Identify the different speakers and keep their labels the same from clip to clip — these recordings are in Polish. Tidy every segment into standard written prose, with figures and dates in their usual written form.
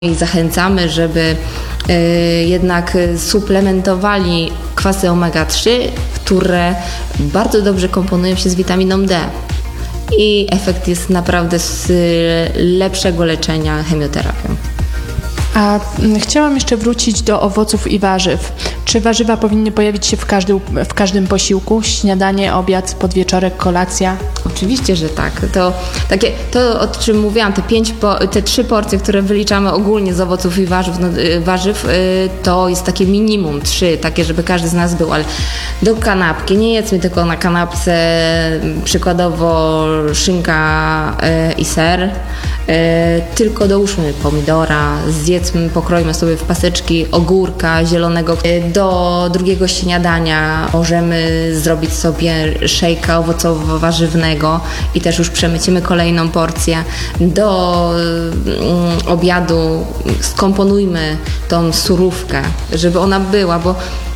Speaker 1: I zachęcamy, żeby jednak suplementowali kwasy omega-3, które bardzo dobrze komponują się z witaminą D. I efekt jest naprawdę z lepszego leczenia chemioterapią.
Speaker 2: A chciałam jeszcze wrócić do owoców i warzyw. Czy warzywa powinny pojawić się w każdym posiłku? Śniadanie, obiad, podwieczorek, kolacja?
Speaker 1: Oczywiście, że tak. To o czym mówiłam, te 3 porcje, które wyliczamy ogólnie z owoców i warzyw, to jest takie minimum 3, takie, żeby każdy z nas był, ale do kanapki nie jedzmy tylko na kanapce przykładowo szynka i ser, tylko dołóżmy pomidora, pokroimy sobie w paseczki ogórka zielonego. Do drugiego śniadania możemy zrobić sobie szejka owocowo-warzywnego i też już przemycimy kolejną porcję. Do obiadu skomponujmy tą surówkę, żeby ona była, bo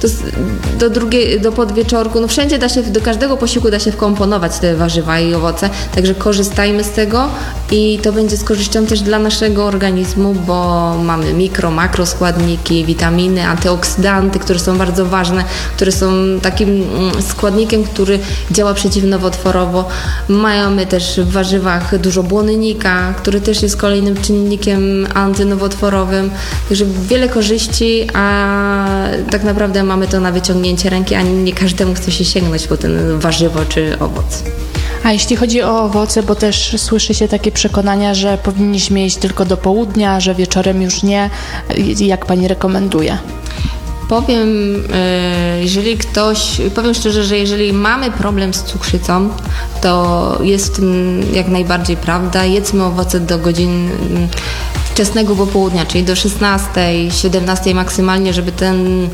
Speaker 1: do podwieczorku, wszędzie do każdego posiłku da się wkomponować te warzywa i owoce, także korzystajmy z tego i to będzie z korzyścią też dla naszego organizmu, bo mamy makroskładniki, witaminy, antyoksydanty, które są bardzo ważne, które są takim składnikiem, który działa przeciwnowotworowo. Mamy też w warzywach dużo błonnika, który też jest kolejnym czynnikiem antynowotworowym, także wiele korzyści, a tak naprawdę mamy to na wyciągnięcie ręki, a nie każdemu chce się sięgnąć po ten warzywo czy owoc.
Speaker 2: A jeśli chodzi o owoce, bo też słyszy się takie przekonania, że powinniśmy jeść tylko do południa, że wieczorem już nie. Jak Pani rekomenduje?
Speaker 1: Powiem szczerze, że jeżeli mamy problem z cukrzycą, to jest jak najbardziej prawda. Jedzmy owoce do godzin wczesnego popołudnia, czyli do 16, 17 maksymalnie, żeby ten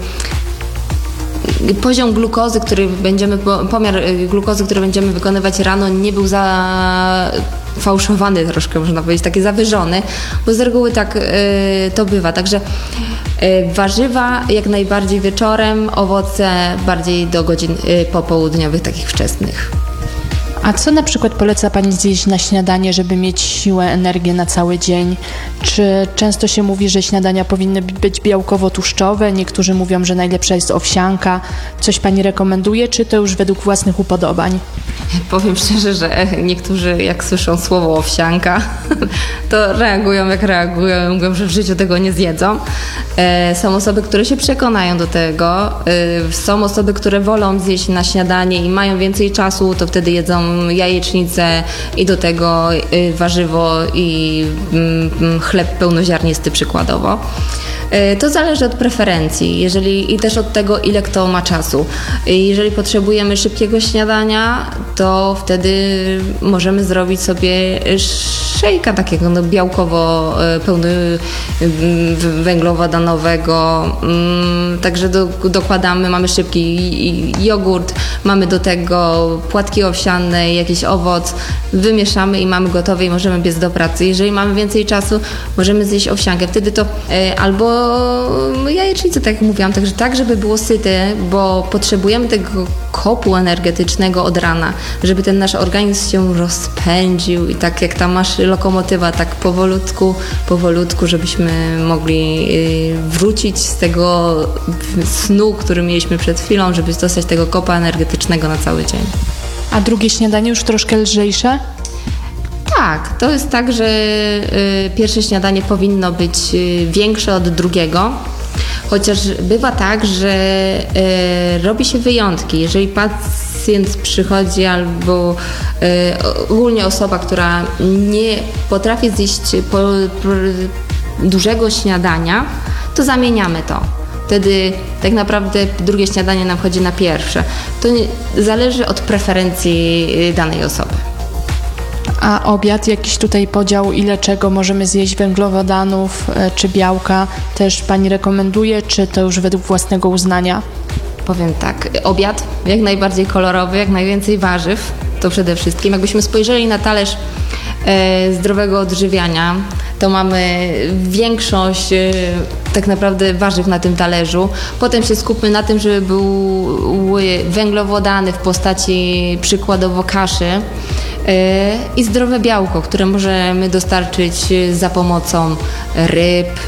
Speaker 1: poziom glukozy, pomiar glukozy, który będziemy wykonywać rano, nie był zafałszowany troszkę, można powiedzieć, taki zawyżony, bo z reguły tak to bywa. Także warzywa jak najbardziej wieczorem, owoce bardziej do godzin popołudniowych, takich wczesnych.
Speaker 2: A co na przykład poleca Pani zjeść na śniadanie, żeby mieć siłę, energię na cały dzień? Czy często się mówi, że śniadania powinny być białkowo-tłuszczowe? Niektórzy mówią, że najlepsza jest owsianka. Coś Pani rekomenduje, czy to już według własnych upodobań?
Speaker 1: Powiem szczerze, że niektórzy jak słyszą słowo owsianka, to reagują jak reagują, mówią, że w życiu tego nie zjedzą. Są osoby, które się przekonają do tego. Są osoby, które wolą zjeść na śniadanie i mają więcej czasu, to wtedy jedzą jajecznicę i do tego warzywo i chleb pełnoziarnisty przykładowo. To zależy od preferencji i też od tego, ile kto ma czasu. Jeżeli potrzebujemy szybkiego śniadania, to wtedy możemy zrobić sobie szejka takiego białkowo węglowodanowego. Także dokładamy, mamy szybki jogurt, mamy do tego płatki owsiane, jakiś owoc, wymieszamy i mamy gotowe i możemy biec do pracy. Jeżeli mamy więcej czasu, możemy zjeść owsiankę. Wtedy to albo jajecznicę, tak jak mówiłam, także tak, żeby było syte, bo potrzebujemy tego kopu energetycznego od rana, żeby ten nasz organizm się rozpędził i tak jak ta lokomotywa, tak powolutku, żebyśmy mogli wrócić z tego snu, który mieliśmy przed chwilą, żeby dostać tego kopa energetycznego na cały dzień.
Speaker 2: A drugie śniadanie już troszkę lżejsze?
Speaker 1: Tak, to jest tak, że pierwsze śniadanie powinno być większe od drugiego, chociaż bywa tak, że robi się wyjątki. Jeżeli pacjent przychodzi albo ogólnie osoba, która nie potrafi zjeść dużego śniadania, to zamieniamy to. Wtedy tak naprawdę drugie śniadanie nam chodzi na pierwsze. To zależy od preferencji danej osoby.
Speaker 2: A obiad, jakiś tutaj podział, ile czego możemy zjeść, węglowodanów czy białka, też Pani rekomenduje, czy to już według własnego uznania?
Speaker 1: Powiem tak, obiad jak najbardziej kolorowy, jak najwięcej warzyw, to przede wszystkim. Jakbyśmy spojrzeli na talerz zdrowego odżywiania, to mamy większość tak naprawdę warzyw na tym talerzu. Potem się skupmy na tym, żeby były węglowodany w postaci przykładowo kaszy i zdrowe białko, które możemy dostarczyć za pomocą ryb,